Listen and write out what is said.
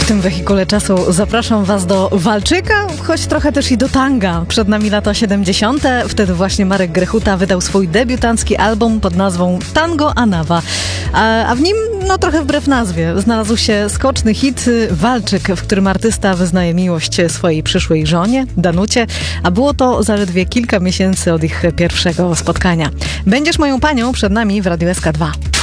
W tym wehikule czasu zapraszam Was do walczyka, choć trochę też i do tanga. Przed nami lata 70. Wtedy właśnie Marek Grechuta wydał swój debiutancki album pod nazwą Tango Anawa. A w nim, trochę wbrew nazwie, znalazł się skoczny hit Walczyk, w którym artysta wyznaje miłość swojej przyszłej żonie, Danucie, a było to zaledwie kilka miesięcy od ich pierwszego spotkania. Będziesz moją panią przed nami w Radiu SK2.